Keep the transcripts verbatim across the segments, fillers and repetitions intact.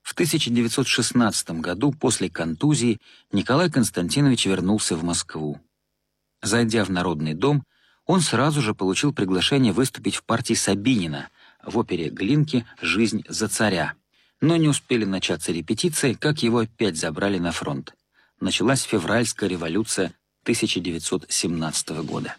В тысяча девятьсот шестнадцатом году после контузии Николай Константинович вернулся в Москву. Зайдя в Народный дом, он сразу же получил приглашение выступить в партии Сабинина в опере Глинки «Жизнь за царя». Но не успели начаться репетиции, как его опять забрали на фронт. Началась февральская революция тысяча девятьсот семнадцатого года.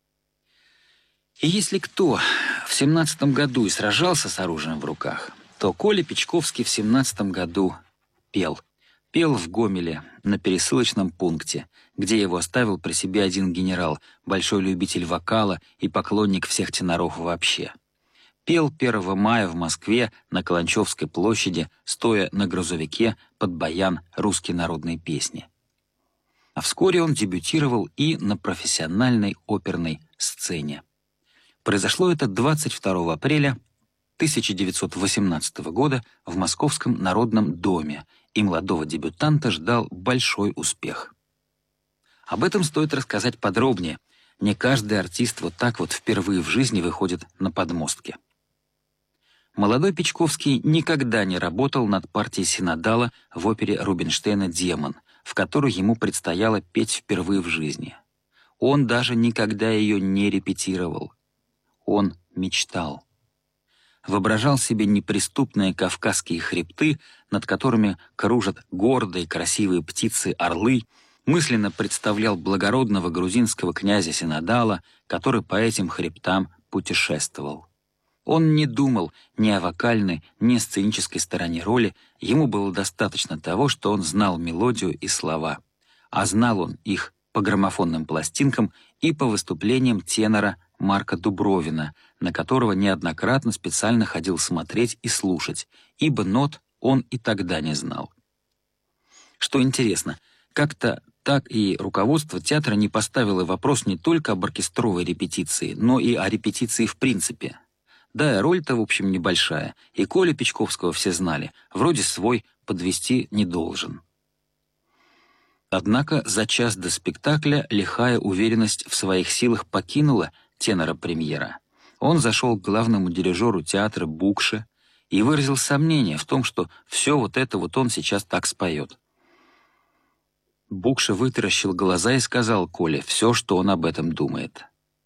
И если кто в семнадцатом году и сражался с оружием в руках, то Коля Печковский в семнадцатом году пел. Пел в Гомеле на пересылочном пункте, где его оставил при себе один генерал, большой любитель вокала и поклонник всех теноров вообще. Пел первого мая в Москве на Каланчевской площади, стоя на грузовике под баян русские народные песни. А вскоре он дебютировал и на профессиональной оперной сцене. Произошло это двадцать второго апреля тысяча девятьсот восемнадцатого года в Московском Народном доме, и молодого дебютанта ждал большой успех. Об этом стоит рассказать подробнее. Не каждый артист вот так вот впервые в жизни выходит на подмостки. Молодой Печковский никогда не работал над партией синодала в опере Рубинштейна «Демон», в которой ему предстояло петь впервые в жизни. Он даже никогда ее не репетировал. Он мечтал. Воображал себе неприступные кавказские хребты, над которыми кружат гордые красивые птицы-орлы, мысленно представлял благородного грузинского князя Синодала, который по этим хребтам путешествовал. Он не думал ни о вокальной, ни о сценической стороне роли, ему было достаточно того, что он знал мелодию и слова. А знал он их по граммофонным пластинкам и по выступлениям тенора Марка Дубровина, на которого неоднократно специально ходил смотреть и слушать, ибо нот он и тогда не знал. Что интересно, как-то так и руководство театра не поставило вопрос не только об оркестровой репетиции, но и о репетиции в принципе. Да, роль-то, в общем, небольшая, и Колю Печковского все знали, вроде свой подвести не должен. Однако за час до спектакля лихая уверенность в своих силах покинула тенора-премьера. Он зашел к главному дирижеру театра Букше и выразил сомнение в том, что все вот это вот он сейчас так споет. Букше вытаращил глаза и сказал Коле все, что он об этом думает.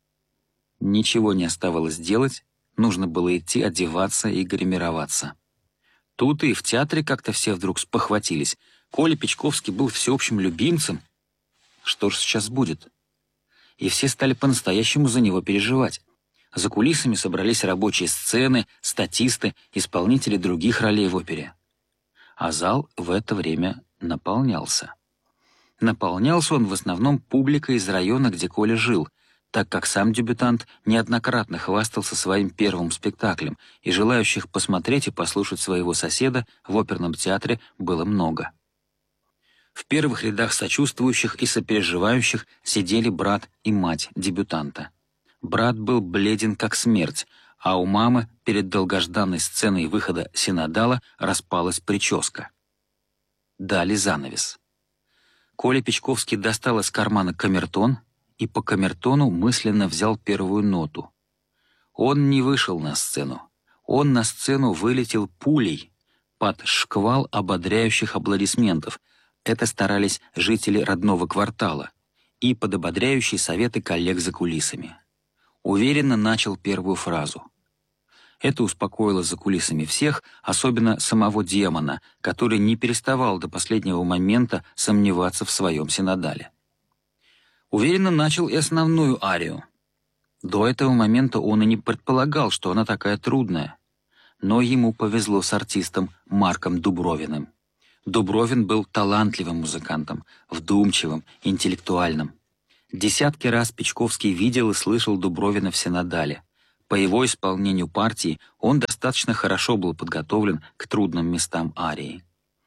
Ничего не оставалось делать, нужно было идти одеваться и гримироваться. Тут и в театре как-то все вдруг спохватились. Коля Печковский был всеобщим любимцем. Что же сейчас будет? И все стали по-настоящему за него переживать. За кулисами собрались рабочие сцены, статисты, исполнители других ролей в опере. А зал в это время наполнялся. Наполнялся он в основном публикой из района, где Коля жил, так как сам дебютант неоднократно хвастался своим первым спектаклем, и желающих посмотреть и послушать своего соседа в оперном театре было много. В первых рядах сочувствующих и сопереживающих сидели брат и мать дебютанта. Брат был бледен как смерть, а у мамы перед долгожданной сценой выхода синодала распалась прическа. Дали занавес. Коля Печковский достал из кармана камертон и по камертону мысленно взял первую ноту. Он не вышел на сцену. Он на сцену вылетел пулей под шквал ободряющих аплодисментов. Это старались жители родного квартала и под ободряющие советы коллег за кулисами. Уверенно начал первую фразу. Это успокоило за кулисами всех, особенно самого демона, который не переставал до последнего момента сомневаться в своем синодале. Уверенно начал и основную арию. До этого момента он и не предполагал, что она такая трудная. Но ему повезло с артистом Марком Дубровиным. Дубровин был талантливым музыкантом, вдумчивым, интеллектуальным. Десятки раз Печковский видел и слышал Дубровина в синодале. По его исполнению партии он достаточно хорошо был подготовлен к трудным местам арии.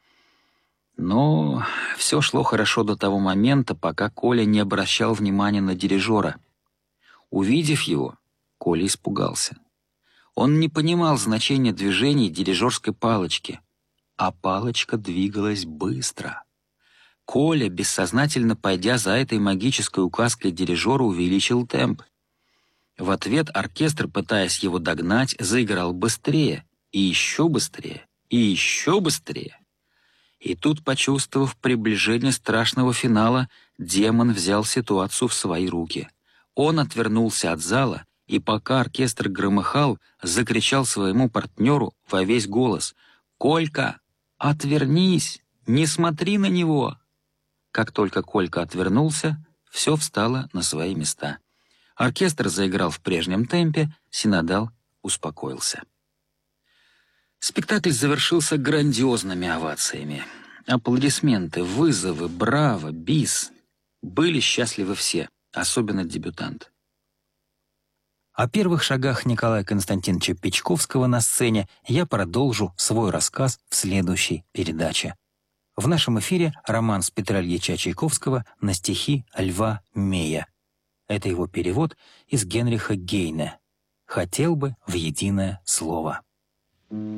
Но все шло хорошо до того момента, пока Коля не обращал внимания на дирижера. Увидев его, Коля испугался. Он не понимал значения движений дирижерской палочки, а палочка двигалась быстро. Коля, бессознательно пойдя за этой магической указкой дирижера, увеличил темп. В ответ оркестр, пытаясь его догнать, заиграл быстрее, и еще быстрее, и еще быстрее. И тут, почувствовав приближение страшного финала, демон взял ситуацию в свои руки. Он отвернулся от зала, и пока оркестр громыхал, закричал своему партнеру во весь голос: «Колька, отвернись! Не смотри на него!» Как только Колька отвернулся, все встало на свои места. Оркестр заиграл в прежнем темпе, синодал успокоился. Спектакль завершился грандиозными овациями. Аплодисменты, вызовы, браво, бис. Были счастливы все, особенно дебютант. О первых шагах Николая Константиновича Печковского на сцене я продолжу свой рассказ в следующей передаче. В нашем эфире романс Петра Ильича Чайковского на стихи Льва Мея. Это его перевод из Генриха Гейне. «Хотел бы в единое слово».